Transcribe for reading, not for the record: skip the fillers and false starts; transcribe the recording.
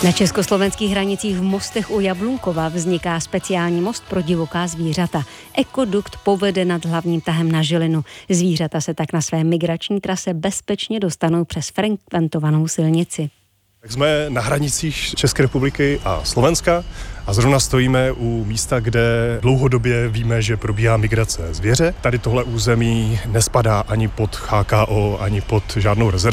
Na československých hranicích v Mostech u Jablunkova vzniká speciální most pro divoká zvířata. Ekodukt povede nad hlavním tahem na Žilinu. Zvířata se tak na své migrační trase bezpečně dostanou přes frekventovanou silnici. Tak jsme na hranicích České republiky a Slovenska a zrovna stojíme u místa, kde dlouhodobě víme, že probíhá migrace zvěře. Tady tohle území nespadá ani pod HKO, ani pod žádnou rezervu.